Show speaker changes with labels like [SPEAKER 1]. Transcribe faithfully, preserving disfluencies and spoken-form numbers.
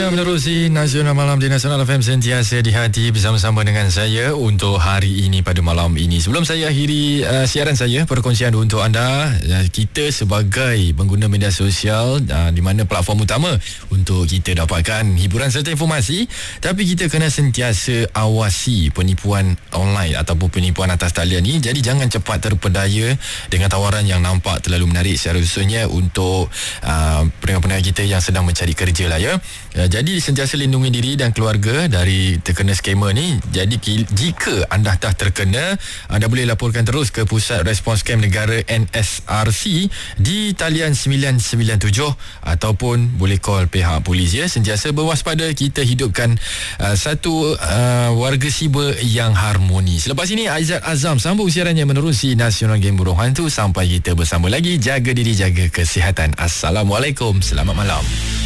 [SPEAKER 1] Anda menerusi Nasional Malam di Nasional F M, sentiasa di hati bersama-sama dengan saya untuk hari ini pada malam ini. Sebelum saya akhiri uh, siaran saya, perkongsian untuk anda, uh, kita sebagai pengguna media sosial uh, di mana platform utama untuk kita dapatkan hiburan serta informasi, tapi kita kena sentiasa awasi penipuan online ataupun penipuan atas talian ni. Jadi jangan cepat terpedaya dengan tawaran yang nampak terlalu menarik, secara khususnya untuk uh, pendengar-pendengar kita yang sedang mencari kerja lah ya. Uh, jadi sentiasa lindungi diri dan keluarga dari terkena skamer ni. Jadi jika anda dah terkena, anda boleh laporkan terus ke Pusat Respons Scam Negara N S R C di talian sembilan sembilan tujuh ataupun boleh call pihak polis ya. Sentiasa berwaspada, kita hidupkan uh, satu uh, warga siber yang harmoni. Selepas ini Aizat Azam sambung siarannya menerusi Nasional Game Burung Hantu. Sampai kita bersama lagi, jaga diri, jaga kesihatan. Assalamualaikum, selamat malam.